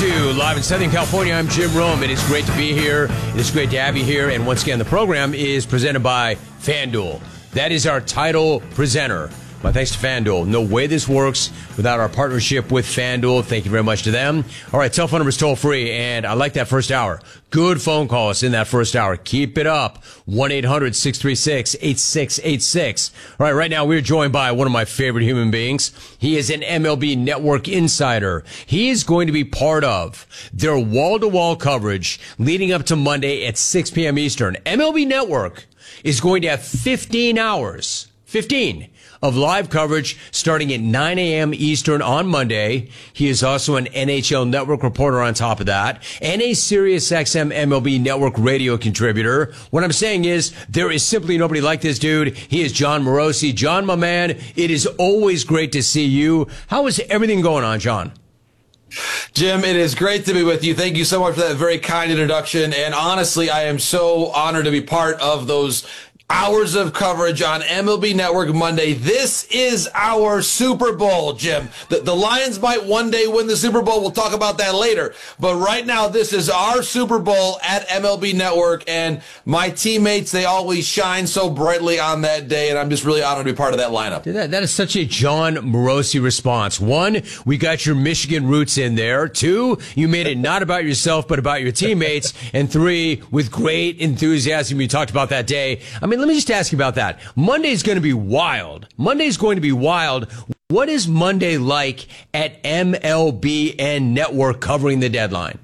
to Live in Southern California. I'm Jim Rome. It is great to be here. It is great to have you here. And once again, the program is presented by FanDuel. That is our title presenter. My thanks to FanDuel. No way this works without our partnership with FanDuel. Thank you very much to them. All right, cell phone number is toll free, and I like that first hour. Good phone calls in that first hour. Keep it up. 1-800-636-8686. All right, right now we're joined by one of my favorite human beings. He is an MLB Network insider. He is going to be part of their wall-to-wall coverage leading up to Monday at 6 p.m. Eastern. MLB Network is going to have 15 hours. 15 of live coverage starting at 9 a.m. Eastern on Monday. He is also an NHL Network reporter on top of that, and a SiriusXM MLB Network radio contributor. What I'm saying is, there is simply nobody like this dude. He is Jon Morosi. John, my man, it is always great to see you. How is everything going on, John? Jim, it is great to be with you. Thank you so much for that very kind introduction. And honestly, I am so honored to be part of those hours of coverage on MLB Network Monday. This is our Super Bowl, Jim. The Lions might one day win the Super Bowl. We'll talk about that later. But right now, this is our Super Bowl at MLB Network. And my teammates, they always shine so brightly on that day. And I'm just really honored to be part of that lineup. That is such a Jon Morosi response. One, we got your Michigan roots in there. Two, you made it not about yourself, but about your teammates. And three, with great enthusiasm, you talked about that day. I mean, let me just ask you about that. Monday's going to be wild. Monday's going to be wild. What is Monday like at MLBN Network covering the deadline?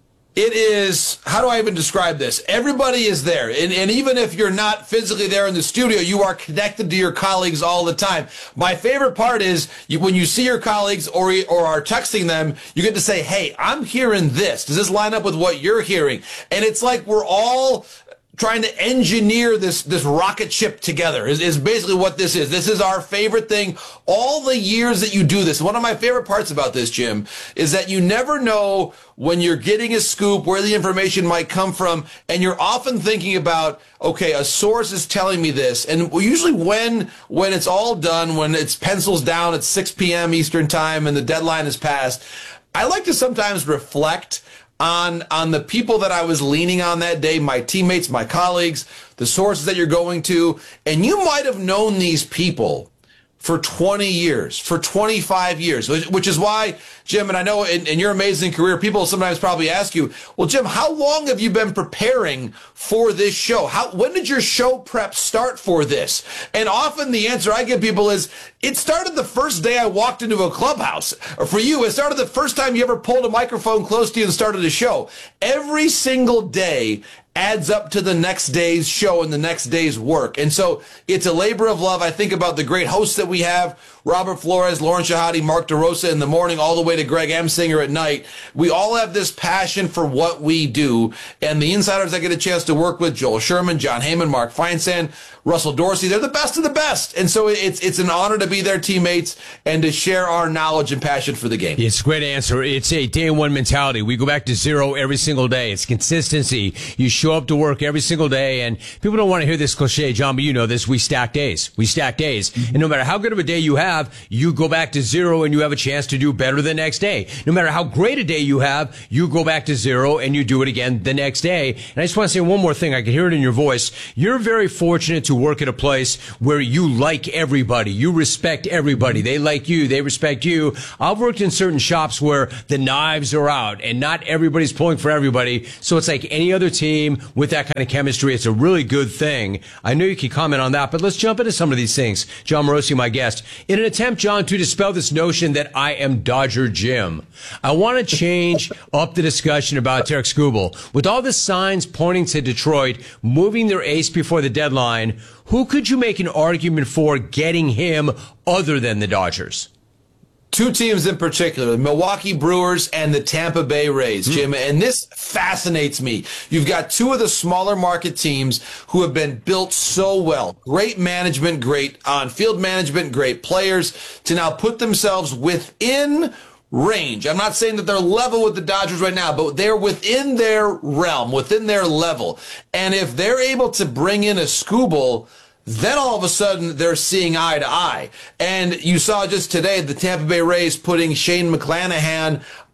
It is, how do I even describe this? Everybody is there. And even if you're not physically there in the studio, you are connected to your colleagues all the time. My favorite part is when you see your colleagues or are texting them, you get to say, hey, I'm hearing this. Does this line up with what you're hearing? And it's like we're all trying to engineer this rocket ship together is basically what this is. This is our favorite thing. All the years that you do this, one of my favorite parts about this, Jim, is that you never know when you're getting a scoop, where the information might come from, and you're often thinking about, okay, a source is telling me this. And usually when it's all done, when it's pencils down at 6 p.m. Eastern time and the deadline is passed, I like to sometimes reflect on the people that I was leaning on that day, my teammates, my colleagues, the sources that you're going to, and you might have known these people for 20 years, for 25 years, which is why, Jim, and I know in your amazing career, people sometimes probably ask you, well, Jim, how long have you been preparing for this show? When did your show prep start for this? And often the answer I give people is, it started the first day I walked into a clubhouse. Or for you, it started the first time you ever pulled a microphone close to you and started a show. Every single day adds up to the next day's show and the next day's work. And so it's a labor of love. I think about the great hosts that we have, Robert Flores, Lauren Shahadi, Mark DeRosa in the morning, all the way to Greg Emsinger at night. We all have this passion for what we do. And the insiders I get a chance to work with, Joel Sherman, John Heyman, Mark Feinsand, Russell Dorsey, they're the best of the best. And so it's an honor to be their teammates and to share our knowledge and passion for the game. It's a great answer. It's a day one mentality. We go back to zero every single day. It's consistency. You show up to work every single day, and people don't want to hear this cliche, John, but you know this. We stack days. We stack days. And no matter how good of a day you have, you go back to zero and you have a chance to do better the next day. No matter how great a day you have, you go back to zero and you do it again the next day. And I just want to say one more thing. I can hear it in your voice. You're very fortunate to work at a place where you like everybody. You respect everybody. They like you. They respect you. I've worked in certain shops where the knives are out and not everybody's pulling for everybody. So it's like any other team with that kind of chemistry. It's a really good thing. I know you can comment on that, but let's jump into some of these things. Jon Morosi, my guest. In an attempt, John, to dispel this notion that I am Dodger Jim, I want to change up the discussion about Tarik Skubal. With all the signs pointing to Detroit moving their ace before the deadline, who could you make an argument for getting him other than the Dodgers? Two teams in particular, the Milwaukee Brewers and the Tampa Bay Rays, Jim, and this fascinates me. You've got two of the smaller market teams who have been built so well. Great management, great on-field management, great players to now put themselves within range. I'm not saying that they're level with the Dodgers right now, but they're within their realm, within their level. And if they're able to bring in a Skubal, then all of a sudden they're seeing eye to eye. And you saw just today the Tampa Bay Rays putting Shane McClanahan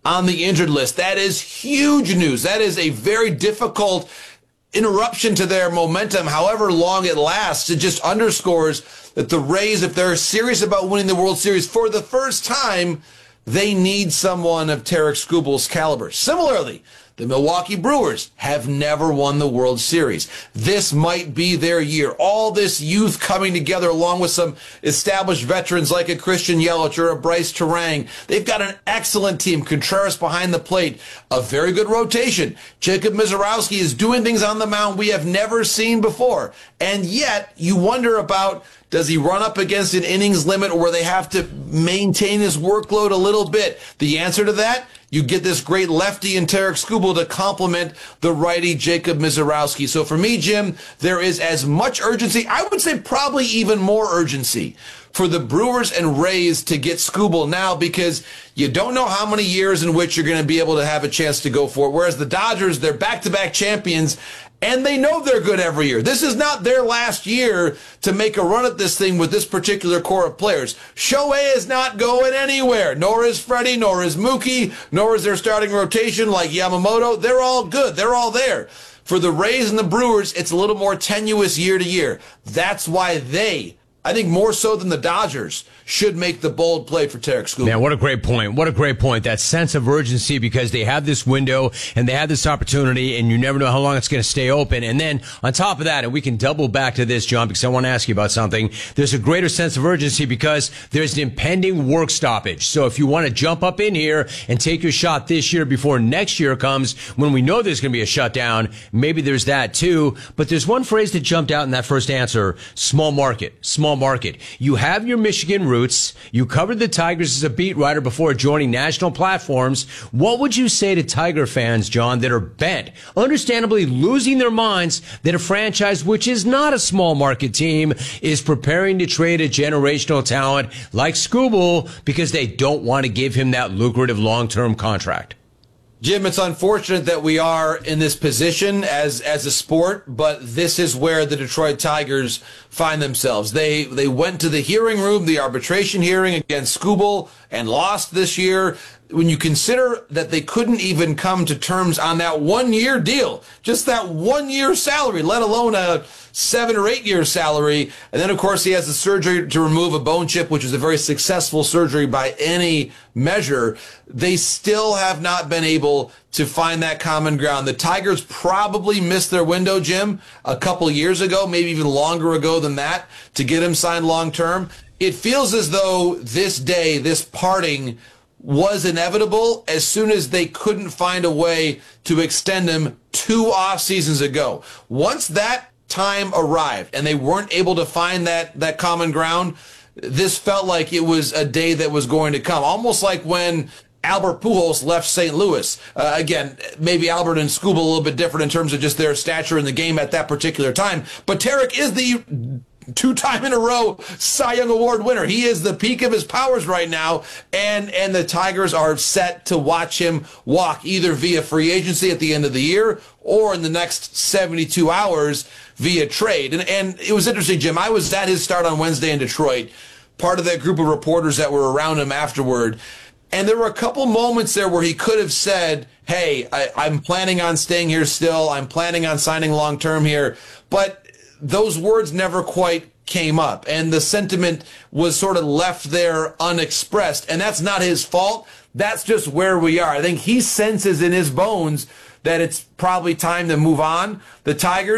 on the injured list. That is huge news. That is a very difficult interruption to their momentum, however long it lasts. It just underscores that the Rays, if they're serious about winning the World Series for the first time, they need someone of Tarik Skubal's caliber. Similarly, the Milwaukee Brewers have never won the World Series. This might be their year. All this youth coming together along with some established veterans like a Christian Yelich or a Bryce Terang. They've got an excellent team. Contreras behind the plate. A very good rotation. Jacob Misiorowski is doing things on the mound we have never seen before. And yet, you wonder about, does he run up against an innings limit where they have to maintain his workload a little bit? The answer to that, you get this great lefty in Tarik Skubal to complement the righty Jacob Misiorowski. So for me, Jim, there is as much urgency, I would say probably even more urgency, for the Brewers and Rays to get Skubal now, because you don't know how many years in which you're going to be able to have a chance to go for it. Whereas the Dodgers, they're back-to-back champions, and they know they're good every year. This is not their last year to make a run at this thing with this particular core of players. Shohei is not going anywhere, nor is Freddie, nor is Mookie, nor is their starting rotation like Yamamoto. They're all good. They're all there. For the Rays and the Brewers, it's a little more tenuous year to year. That's why they, I think more so than the Dodgers, should make the bold play for Tarik Skubal. Man, what a great point. What a great point. That sense of urgency, because they have this window and they have this opportunity, and you never know how long it's going to stay open. And then on top of that, and we can double back to this, John, because I want to ask you about something. There's a greater sense of urgency because there's an impending work stoppage. So if you want to jump up in here and take your shot this year before next year comes, when we know there's going to be a shutdown, maybe there's that too. But there's one phrase that jumped out in that first answer: small market, small market. You have your Michigan roots. You covered the Tigers as a beat writer before joining national platforms. What would you say to Tiger fans, John, that are bent, understandably losing their minds, that a franchise which is not a small market team is preparing to trade a generational talent like Skubal because they don't want to give him that lucrative long-term contract? Jim, it's unfortunate that we are in this position as a sport, but this is where the Detroit Tigers find themselves. They went to the hearing room, the arbitration hearing against Skubal, and lost this year. When you consider that they couldn't even come to terms on that 1-year deal, just that 1-year salary, let alone a 7 or 8 year salary. And then, of course, he has the surgery to remove a bone chip, which is a very successful surgery by any measure. They still have not been able to find that common ground. The Tigers probably missed their window, Jim, a couple years ago, maybe even longer ago than that, to get him signed long term. It feels as though this day, this parting, was inevitable as soon as they couldn't find a way to extend him 2 off seasons ago. Once that time arrived and they weren't able to find that common ground, this felt like it was a day that was going to come. Almost like when Albert Pujols left St. Louis. Again, maybe Albert and Skubal a little bit different in terms of just their stature in the game at that particular time. But Tarik is the 2-time in a row Cy Young Award winner. He is the peak of his powers right now, and the Tigers are set to watch him walk either via free agency at the end of the year or in the next 72 hours via trade. And it was interesting, Jim. I was at his start on Wednesday in Detroit, part of that group of reporters that were around him afterward. And there were a couple moments there where he could have said, hey, I'm planning on staying here still. I'm planning on signing long term here. But those words never quite came up, and the sentiment was sort of left there unexpressed. And that's not his fault. That's just where we are. I think he senses in his bones that it's probably time to move on. The Tigers